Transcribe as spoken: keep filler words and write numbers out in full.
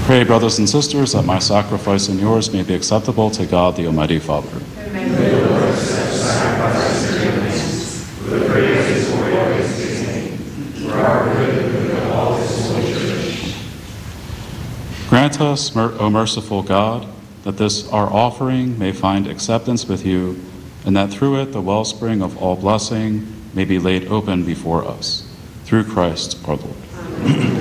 Pray, brothers and sisters, that my sacrifice and yours may be acceptable to God, the Almighty Father. And may the Lord accept the sacrifice of your hands for the praise of his glorious name, for our good and the good of all his holy church. Grant us, O merciful God, that this our offering may find acceptance with you, and that through it the wellspring of all blessing may be laid open before us. Through Christ our Lord. Amen.